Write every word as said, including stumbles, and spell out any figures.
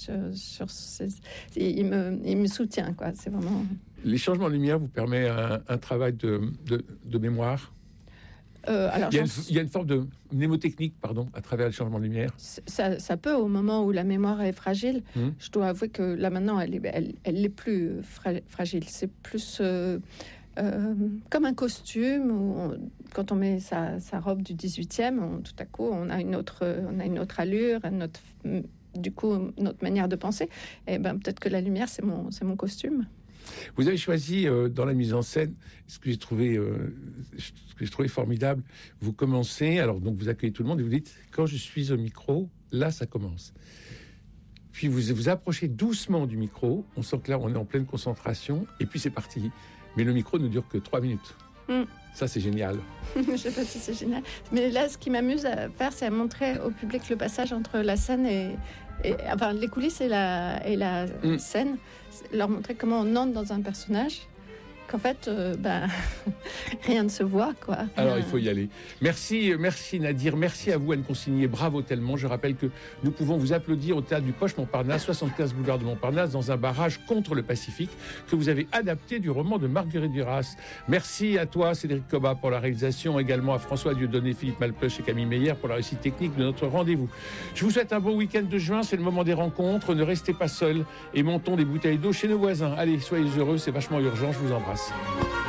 sur, sur ces, il me, il me soutient, quoi. C'est vraiment. Les changements de lumière vous permettent un, un travail de, de, de mémoire. Euh, alors, il, y a une, il y a une forme de mnémotechnique, pardon, à travers le changement de lumière. Ça, ça peut, au moment où la mémoire est fragile. Mmh. Je dois avouer que là maintenant, elle est, elle, elle est plus fra- fragile. C'est plus euh, euh, comme un costume où on, quand on met sa, sa robe du dix-huitième, on, tout à coup, on a une autre, on a une autre allure, une autre, du coup, notre manière de penser. Et ben peut-être que la lumière, c'est mon, c'est mon costume. Vous avez choisi euh, dans la mise en scène ce que j'ai trouvé, euh, ce que j'ai trouvé formidable. Vous commencez, alors donc vous accueillez tout le monde et vous dites quand je suis au micro, là ça commence. Puis vous vous approchez doucement du micro, on sent que là on est en pleine concentration et puis c'est parti. Mais le micro ne dure que trois minutes. Mm. Ça c'est génial. Je sais pas si c'est génial, mais là ce qui m'amuse à faire, c'est à montrer au public le passage entre la scène et, et enfin les coulisses et la et la mm. scène. Leur montrer comment on entre dans un personnage, qu'en fait, euh, ben, rien ne se voit, quoi. Alors, il faut y aller. Merci, merci Nadir, merci à vous, Anne Consigny, bravo tellement. Je rappelle que nous pouvons vous applaudir au Théâtre du Poche Montparnasse, soixante-quinze boulevard de Montparnasse, dans un barrage contre le Pacifique, que vous avez adapté du roman de Marguerite Duras. Merci à toi, Cédric Cobat, pour la réalisation, également à François Dieudonné, Philippe Malpeuch et Camille Meyer pour la réussite technique de notre rendez-vous. Je vous souhaite un bon week-end de juin, c'est le moment des rencontres, ne restez pas seuls et montons des bouteilles d'eau chez nos voisins. Allez, soyez heureux, c'est vachement urgent, je vous embrasse.